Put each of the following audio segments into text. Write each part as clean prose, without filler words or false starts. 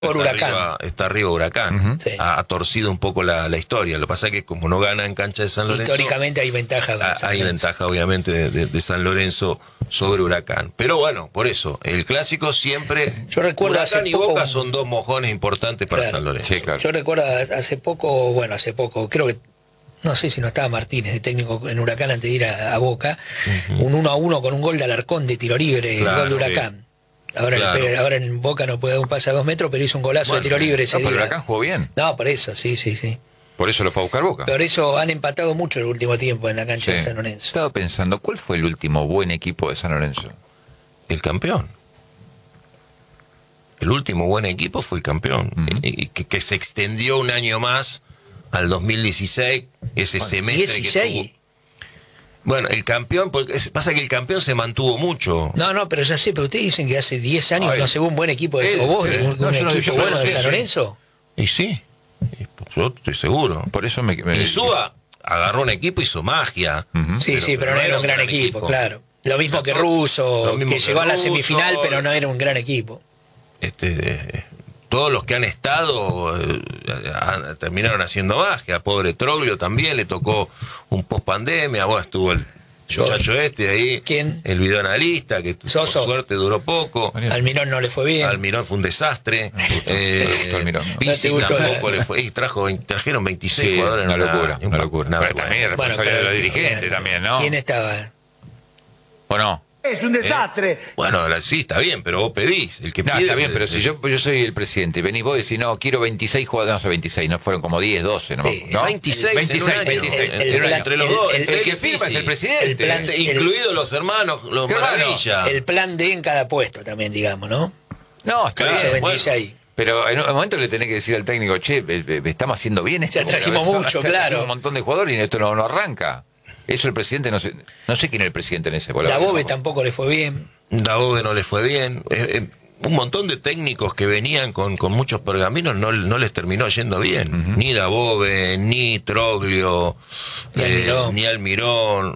Por Huracán. Está arriba Huracán. Sí. Ha torcido un poco la historia. Lo que pasa es que como no gana en cancha de San Lorenzo... Históricamente hay ventaja. Hay ventaja, obviamente, de San Lorenzo sobre Huracán. Pero bueno, por eso, el clásico siempre... Yo recuerdo Huracán hace y poco... Boca son dos mojones importantes para San Lorenzo. Sí, claro. Yo recuerdo hace poco, creo que, no sé si no estaba Martínez de técnico en Huracán antes de ir a Boca, un 1-1 con un gol de Alarcón de tiro libre, Claro, el gol de Huracán. Ahora, ahora en Boca no puede dar un pase a 2 metros, pero hizo un golazo de tiro libre ese No, pero día. Huracán jugó bien. No, por eso, sí. Por eso lo fue a buscar Boca. Por eso han empatado mucho el último tiempo en la cancha de San Lorenzo. Estaba pensando, ¿cuál fue el último buen equipo de San Lorenzo? El campeón. El último buen equipo fue el campeón. Que se extendió un año más al 2016, ese semestre 16. que tuvo. Bueno, el campeón, porque pasa que el campeón se mantuvo mucho. No, pero ya sé, pero ustedes dicen que hace 10 años no se ve un buen equipo de o vos, un equipo bueno de San Lorenzo. Y sí, yo estoy seguro. Por eso Insúa agarró un equipo y hizo magia. Sí, pero no era un gran equipo, claro. Lo mismo que Russo, que llegó a la semifinal, pero no era un gran equipo. Todos los que han estado terminaron haciendo magia. Pobre Troglio también le tocó un post-pandemia. Bueno, estuvo el muchacho ahí. ¿Quién? El videoanalista, que Soso. por suerte duró poco. Almirón no le fue bien. Almirón fue un desastre. Almirón. Pizzi tampoco le fue. Y trajeron 26 jugadores. Una locura. Pero también responsabilidad de los dirigentes también, ¿no? ¿Quién estaba? ¿O no? Es un desastre. Bueno, sí, está bien, pero vos pedís. El que No, pide está bien, pero si yo soy el presidente y venís vos y decís, no, quiero 26 jugadores, no sé, 26, no fueron como 10, 12, ¿no? Sí, ¿No? 26 entre los dos. El que firma es el presidente. Incluidos los hermanos, los Maravilla. El plan D en cada puesto también, digamos, ¿no? No, está Claro, bien. 26. Pero en un momento le tenés que decir al técnico, che, estamos haciendo bien esto. Ya trajimos mucho, claro. Un montón de jugadores y esto no arranca. Eso el presidente, no sé quién es el presidente en ese bola. Dabove tampoco le fue bien. Dabove no le fue bien. Un montón de técnicos que venían con muchos pergaminos no les terminó yendo bien. Ni Dabove, ni Troglio, ni Almirón.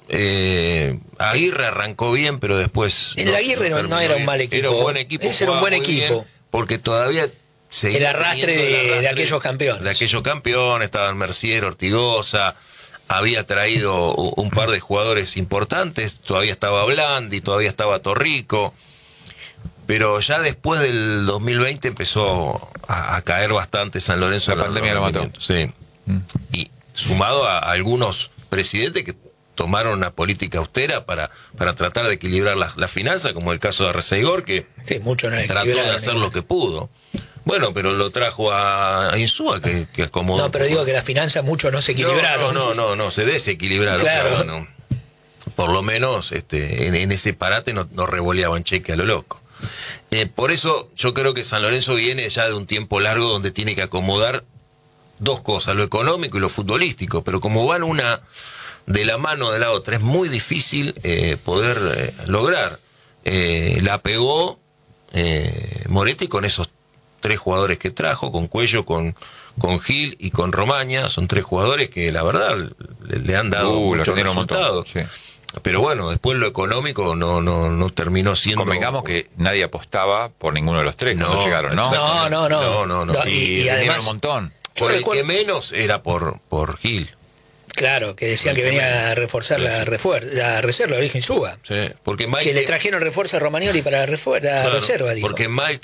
Aguirre arrancó bien, pero después... El Aguirre no era un mal equipo. Era un buen equipo. Ese era un buen equipo. Porque todavía... El arrastre de aquellos campeones. De aquellos campeones, estaban Mercier, Ortigosa... Había traído un par de jugadores importantes, todavía estaba Blandi, todavía estaba Torrico, pero ya después del 2020 empezó a caer bastante San Lorenzo. La pandemia lo mató. Sí. Y sumado a algunos presidentes que tomaron una política austera para tratar de equilibrar las finanzas, como el caso de Arcegor, que sí, mucho no trató de hacer lo que pudo. Bueno, pero lo trajo a Insúa, que acomodó. No, pero digo que las finanzas mucho no se equilibraron. No, se desequilibraron. Claro. Pero bueno, por lo menos en ese parate no revoleaban cheque a lo loco. Por eso yo creo que San Lorenzo viene ya de un tiempo largo donde tiene que acomodar dos cosas, lo económico y lo futbolístico, pero como van una de la mano de la otra, es muy difícil poder lograr. La pegó Moretti con esos 3 jugadores que trajo, con Cuello, con Gil y con Romaña. Son 3 jugadores que la verdad le han dado muchos resultados. Sí. Pero bueno, después lo económico no terminó siendo... Convengamos que nadie apostaba por ninguno de los 3 cuando llegaron, ¿no? No. Y además un montón. Por el que menos era por Gil. Claro, que decían que venía a reforzar la reserva, Virgen Suba. Sí, porque mal que le trajeron refuerzo a Romagnoli para la reserva, digo. Porque mal,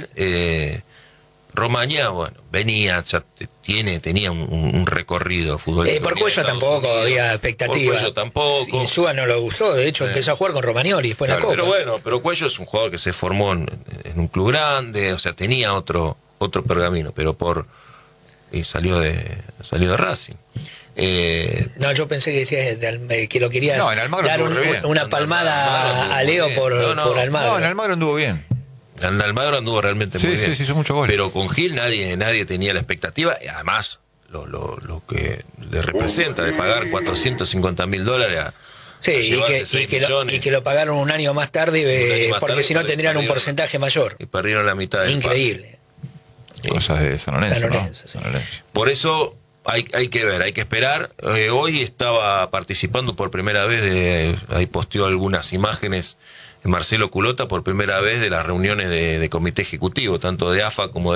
Romaña, bueno, venía, ya tenía un recorrido futbolístico. Por Cuello tampoco había expectativa. Por Cuello tampoco. Insúa no lo usó, de hecho empezó a jugar con Romagnoli después la Copa. Pero bueno, Cuello es un jugador que se formó en un club grande, o sea, tenía otro pergamino, pero salió de Racing. No, yo pensé que decías que lo querías dar una palmada a Leo por Almagro. No, en Almagro anduvo bien. En Almagro anduvo realmente muy bien. Sí, hizo muchos goles. Pero con Gil nadie tenía la expectativa, y además lo que le representa de pagar $450.000 a... Sí, y que lo pagaron un año más tarde, porque si no tendrían un porcentaje mayor. Y perdieron la mitad del Increíble. Cosas de San Lorenzo, ¿no? Sí. San Lorenzo. Por eso hay que ver, hay que esperar. Hoy estaba participando por primera vez, ahí posteó algunas imágenes Marcelo Culota por primera vez de las reuniones de comité ejecutivo, tanto de AFA como de